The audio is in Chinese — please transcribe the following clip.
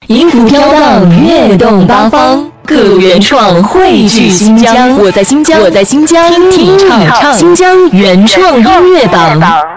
音符飘荡，跃动八方，各路原创汇聚新疆。我在新疆，听你唱，新疆原创音乐榜。